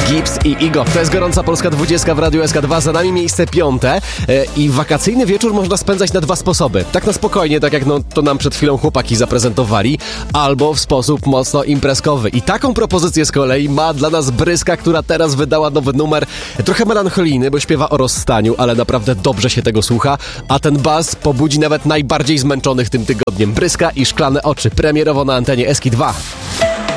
Gibbs i Igo. To jest gorąca Polska 20 w Radiu SK2. Za nami miejsce 5. I wakacyjny wieczór można spędzać na 2 sposoby. Tak na spokojnie, tak jak to nam przed chwilą chłopaki zaprezentowali, albo w sposób mocno imprezkowy. I taką propozycję z kolei ma dla nas Bryska, która teraz wydała nowy numer. Trochę melancholijny, bo śpiewa o rozstaniu, ale naprawdę dobrze się tego słucha. A ten bas pobudzi nawet najbardziej zmęczonych tym tygodniem. Bryska i Szklane oczy. Premierowo na antenie SK2.